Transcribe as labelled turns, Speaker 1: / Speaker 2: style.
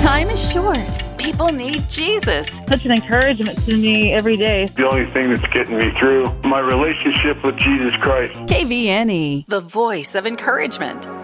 Speaker 1: Time is short. People need Jesus.
Speaker 2: Such an encouragement to me every day.
Speaker 3: The only thing that's getting me through, my relationship with Jesus Christ.
Speaker 1: KVNE,
Speaker 4: the voice of encouragement.